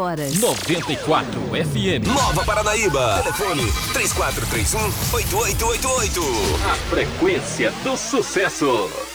horas. 94 FM. Nova Paranaíba. Telefone 3431-8888. A frequência do sucesso.